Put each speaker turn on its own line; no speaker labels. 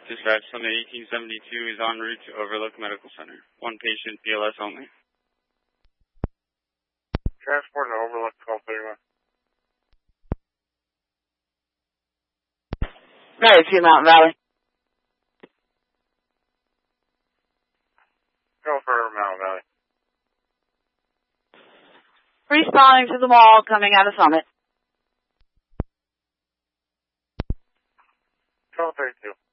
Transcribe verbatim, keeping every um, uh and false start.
Dispatch Summit eighteen seventy-two is en route to Overlook Medical Center. One patient, B L S only.
Transport to Overlook twelve thirty-one.
Right to Mountain Valley.
Go for Mountain Valley.
Responding to the mall coming out of Summit.
twelve thirty-two.